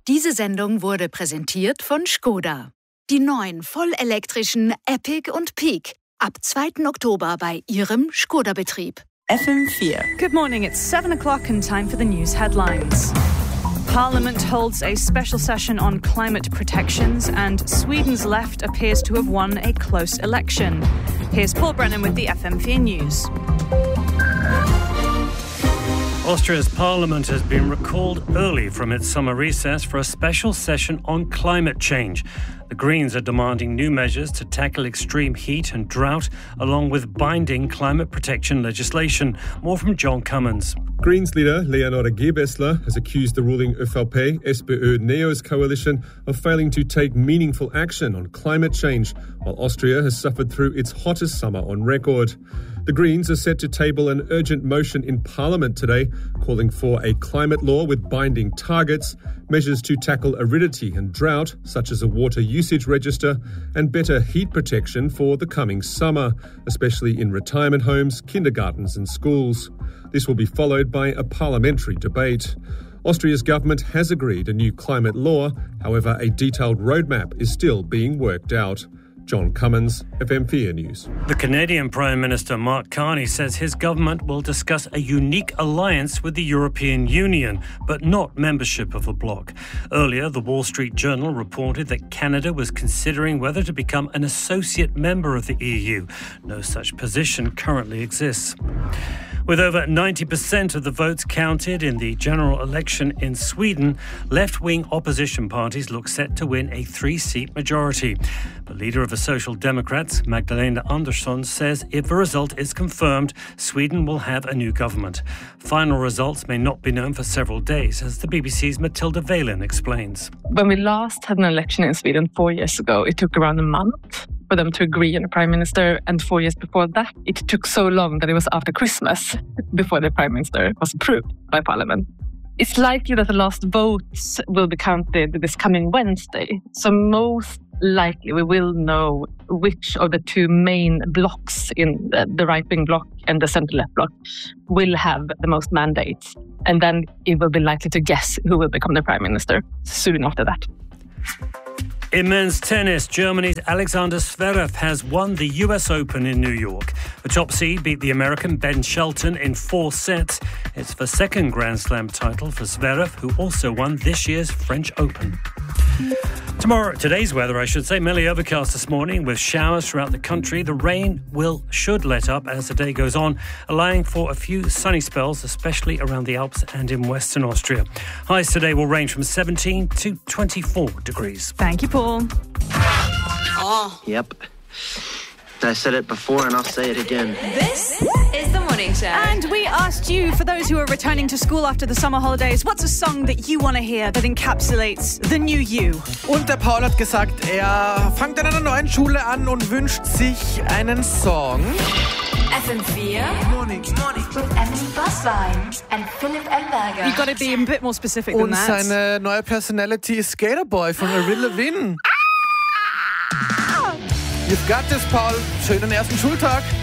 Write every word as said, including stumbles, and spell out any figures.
Diese Sendung wurde präsentiert von Skoda. Die neuen vollelektrischen Epic und Peak. Ab zweiten Oktober bei Ihrem Skoda-Betrieb. F M four. Good morning, it's seven o'clock and time for the news headlines. Parliament holds a special session on climate protections and Sweden's left appears to have won a close election. Here's Paul Brennan with the F M four News. Austria's parliament has been recalled early from its summer recess for a special session on climate change. The Greens are demanding new measures to tackle extreme heat and drought, along with binding climate protection legislation. More from John Cummins. Greens leader Leonora Gewessler has accused the ruling ÖVP S P Ö-Neos coalition of failing to take meaningful action on climate change, while Austria has suffered through its hottest summer on record. The Greens are set to table an urgent motion in Parliament today, calling for a climate law with binding targets, measures to tackle aridity and drought, such as a water usage register, and better heat protection for the coming summer, especially in retirement homes, kindergartens and schools. This will be followed by a parliamentary debate. Austria's government has agreed a new climate law, however, a detailed roadmap is still being worked out. John Cummins, F M four News. The Canadian Prime Minister Mark Carney says his government will discuss a unique alliance with the European Union, but not membership of the bloc. Earlier, the Wall Street Journal reported that Canada was considering whether to become an associate member of the E U. No such position currently exists. With over ninety percent of the votes counted in the general election in Sweden, left-wing opposition parties look set to win a three-seat majority. The leader of the Social Democrats, Magdalena Andersson, says if the result is confirmed, Sweden will have a new government. Final results may not be known for several days, as the B B C's Matilda Valen explains. When we last had an election in Sweden four years ago, it took around a month for them to agree on a prime minister, and four years before that, it took so long that it was after Christmas before the prime minister was approved by parliament. It's likely that the last votes will be counted this coming Wednesday, so most likely we will know which of the two main blocks in the, the right-wing bloc and the centre-left bloc will have the most mandates, and then it will be likely to guess who will become the prime minister soon after that. In men's tennis, Germany's Alexander Zverev has won the U S Open in New York. The top seed beat the American Ben Shelton in four sets. It's the second Grand Slam title for Zverev, who also won this year's French Open. Tomorrow, today's weather, I should say, mainly overcast this morning with showers throughout the country. The rain will should let up as the day goes on, allowing for a few sunny spells, especially around the Alps and in Western Austria. Highs today will range from seventeen to twenty-four degrees. Thank you, Paul. Oh. Yep. I said it before and I'll say it again. This is The Morning Show. And we asked you, for those who are returning to school after the summer holidays, what's a song that you want to hear that encapsulates the new you? Und der Paul hat gesagt, er fängt an einer neuen Schule an und wünscht sich einen Song. F M four Morning. Morning. With Emily Boswein and Philipp Elberger. You've got to be a bit more specific than Und that. seine neue Personality ist Skater Boy von Avril Lavigne. You've got this, Paul. Schönen ersten Schultag.